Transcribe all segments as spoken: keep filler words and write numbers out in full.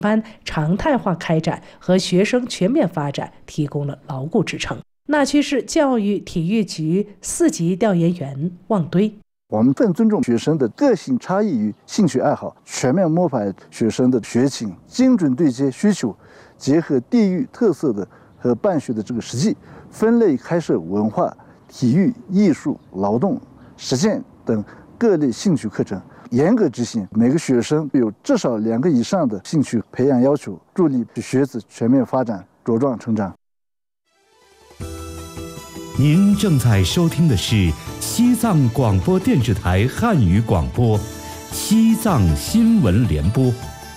班常态化开展和学生全面发展提供了牢固支撑。那区市教育体育局四级调研员旺堆， 我们更尊重学生的个性差异与兴趣爱好，全面摸排学生的学情，精准对接需求，结合地域特色的和办学的这个实际，分类开设文化、体育、艺术、劳动、实践等各类兴趣课程，严格执行每个学生有至少两个以上的兴趣培养要求，助力学子全面发展茁壮成长。 您正在收听的是西藏广播电视台汉语广播，西藏新闻联播。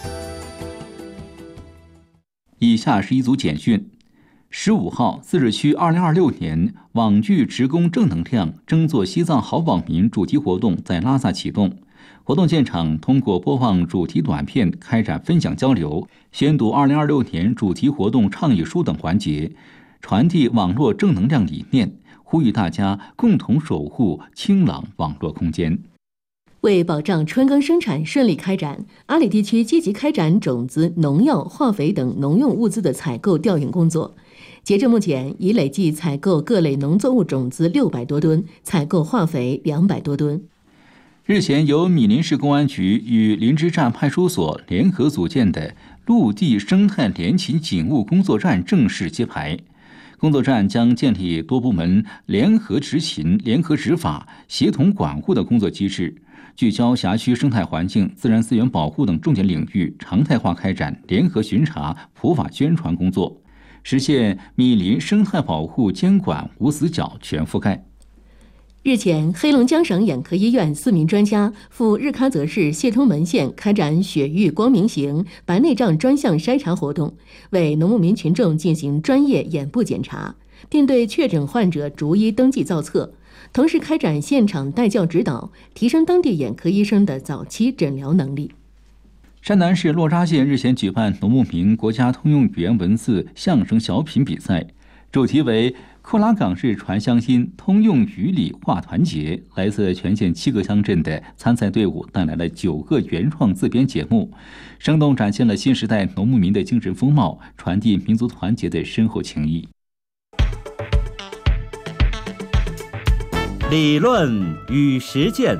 以下是一组简讯。十五号，自治区二零二六年网剧职工正能量争做西藏好网民主题活动在拉萨启动。活动现场通过播放主题短片开展分享交流，宣读二零二六年主题活动倡议书等环节，传递网络正能量理念，呼吁大家共同守护清朗网络空间。 为保障春耕生产顺利开展，阿里地区积极开展种子、农药、化肥等农用物资的采购调研工作。截至目前，已累计采购各类农作物种子六百多吨，采购化肥两百多吨。 日前，由米林市公安局与林芝站派出所联合组建的陆地生态联勤警务工作站正式揭牌。工作站将建立多部门联合执勤、联合执法、协同管护的工作机制，聚焦辖区生态环境、自然资源保护等重点领域，常态化开展联合巡查、普法宣传工作，实现米林生态保护监管无死角全覆盖。 日前，黑龙江省眼科医院四名专家赴日喀则市谢通门县开展雪域光明型白内障专项筛查活动，为农牧民群众进行专业眼部检查，并对确诊患者逐一登记造册，同时开展现场带教指导，提升当地眼科医生的早期诊疗能力。 山南市洛扎县日前举办农牧民国家通用语言文字相声小品比赛，主题为库拉岗市传乡音，通用语理话团结。来自全县七个乡镇的参赛队伍带来了九个原创自编节目，生动展现了新时代农牧民的精神风貌，传递民族团结的深厚情谊。 理论与实践。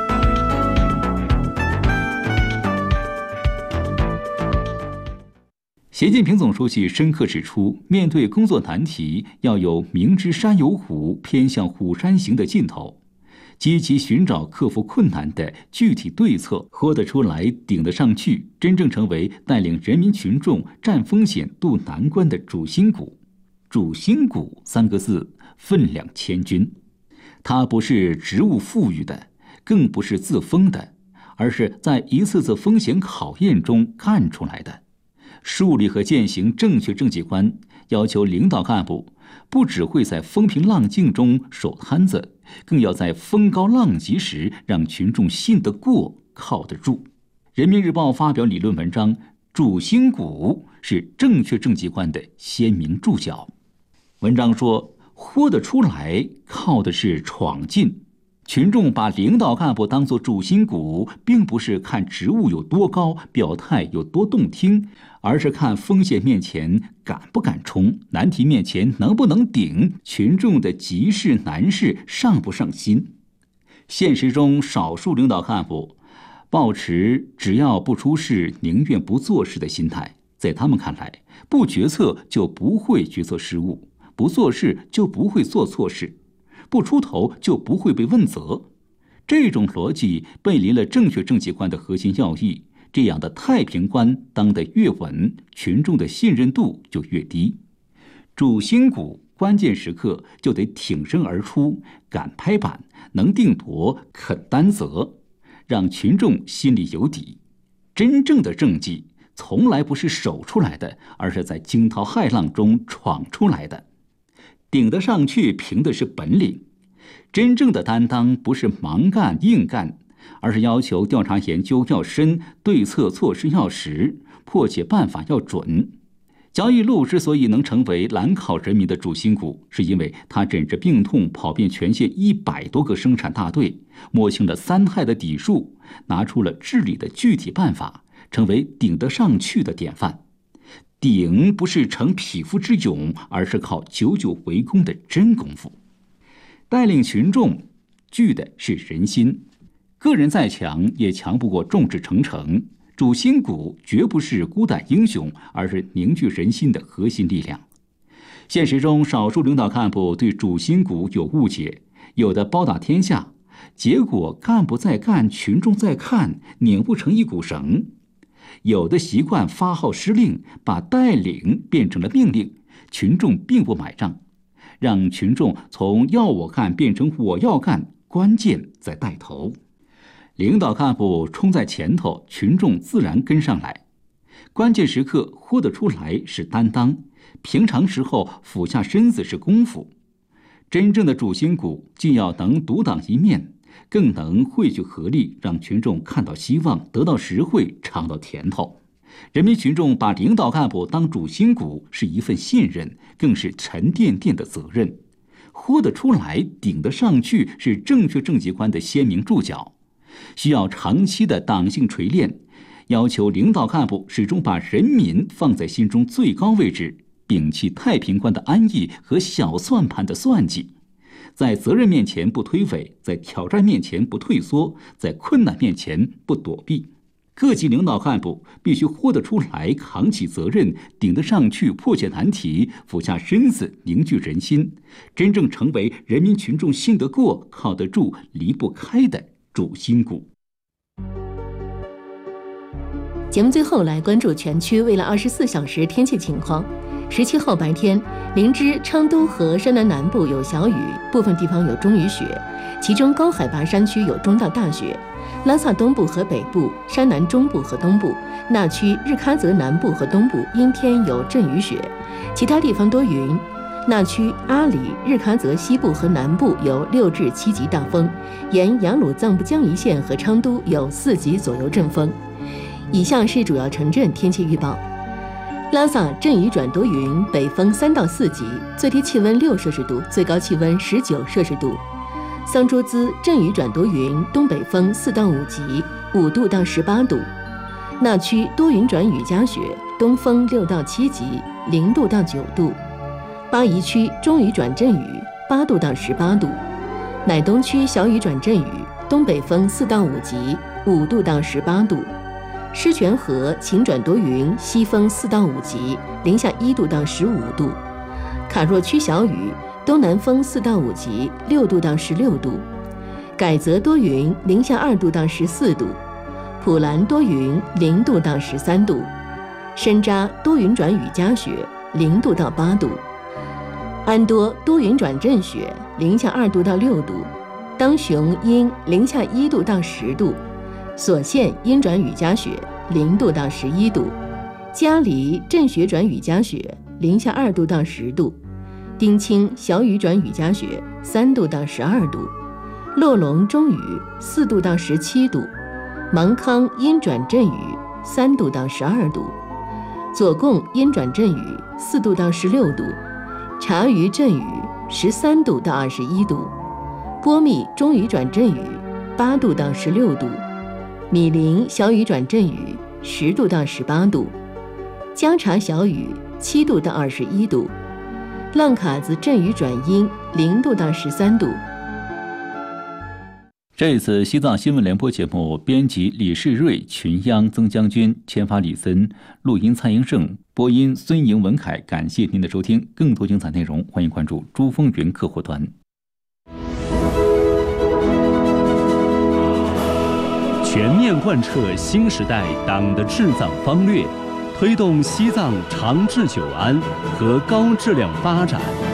习近平总书记深刻指出，面对工作难题，要有明知山有虎，偏向虎山行的劲头，积极寻找克服困难的具体对策，豁得出来，顶得上去，真正成为带领人民群众战风险、渡难关的主心骨。主心骨三个字，分量千钧。它不是职务赋予的，更不是自封的，而是在一次次风险考验中干出来的。树立和践行正确政绩观，要求领导干部不只会在风平浪静中守摊子，更要在风高浪急时让群众信得过、靠得住。人民日报发表理论文章，主心骨是正确政绩观的鲜明注脚。文章说，豁得出来靠的是闯劲。群众把领导干部当作主心骨，并不是看职务有多高，表态有多动听，而是看风险面前敢不敢冲，难题面前能不能顶，群众的急事难事上不上心。现实中，少数领导干部抱持只要不出事，宁愿不做事的心态，在他们看来，不决策就不会决策失误，不做事就不会做错事，不出头就不会被问责。这种逻辑背离了正确政绩观的核心要义，这样的太平观当得越稳，群众的信任度就越低。主心骨关键时刻就得挺身而出，敢拍板，能定夺，肯担责，让群众心里有底。真正的政绩从来不是守出来的，而是在惊涛骇浪中闯出来的。顶得上去凭的是本领，真正的担当不是盲干硬干，而是要求调查研究要深，对策措施要实，迫切办法要准。焦裕禄之所以能成为兰考人民的主心骨，是因为他忍着病痛跑遍全县一百多个生产大队，摸清了三害的底数，拿出了治理的具体办法， 成为顶得上去的典范。顶不是逞匹夫之勇，而是靠久久为功的真功夫。带领群众聚的是人心，个人再强也强不过众志成城。主心骨绝不是孤胆英雄，而是凝聚人心的核心力量。现实中，少数领导干部对主心骨有误解，有的包打天下，结果干部在干，群众在看，拧不成一股绳；有的习惯发号施令，把带领变成了命令，群众并不买账。让群众从要我干变成我要干，关键在带头。领导干部冲在前头，群众自然跟上来。关键时刻豁得出来是担当，平常时候俯下身子是功夫。真正的主心骨既要能独当一面，更能汇聚合力，让群众看到希望，得到实惠，尝到甜头。人民群众把领导干部当主心骨，是一份信任，更是沉甸甸的责任。豁得出来，顶得上去，是正确政绩观的鲜明注脚。需要长期的党性锤炼，要求领导干部始终把人民放在心中最高位置，摒弃太平观的安逸和小算盘的算计，在责任面前不推诿，在挑战面前不退缩，在困难面前不躲避。各级领导干部必须豁得出来，扛起责任，顶得上去，破解难题，俯下身子，凝聚人心，真正成为人民群众信得过、靠得住、离不开的主心骨。 节目最后来关注全区未来二十四小时天气情况。十七号白天，林芝、昌都和山南南部有小雨，部分地方有中雨雪，其中高海拔山区有中到大雪。拉萨东部和北部、山南中部和东部、那区日喀则南部和东部阴天有阵雨雪，其他地方多云。那区阿里、日喀则西部和南部有六至七级大风，沿雅鲁藏布江一线和昌都有四级左右阵风。以下是主要城镇天气预报：拉萨阵雨转多云，北风三到四级，最低气温六摄氏度，最高气温十九摄氏度。桑珠孜阵雨转多云，东北风四到五级，五度到十八度。那区多云转雨夹雪，东风六到七级，零度到九度。巴宜区中雨转阵雨，八度到十八度。乃东区小雨转阵雨，东北风四到五级，五度到十八度。狮泉河晴转多云，西风四到五级，零下一度到十五度。卡若区小雨，东南风四到五级，六度到十六度。改则多云，零下二度到十四度。普兰多云，零度到十三度。深扎多云转雨夹雪，零度到八度。安多多云转阵雪，零下二度到六度。当雄阴，零下一度到十度。所县阴转雨夹雪，零度到十一度。嘉黎阵雪转雨夹雪，零下二度到十度。丁清小雨转雨夹雪，三度到十二度。洛龙中雨，四度到十七度。芒康阴转阵雨，三度到十二度。左贡阴转阵雨，四度到十六度。察隅阵雨，十三度到二十一度。波密中雨转阵雨，八度到十六度。米林小雨转阵雨，十度到十八度。加察小雨，七度到二十一度。浪卡子阵雨转阴，零度到十三度。 这次西藏新闻联播节目，编辑李世瑞、群央曾将军，签发李森，录音蔡英胜，播音孙莹、文凯。感谢您的收听，更多精彩内容，欢迎关注珠峰云客户端。 全面贯彻新时代党的治藏方略，推动西藏长治久安和高质量发展。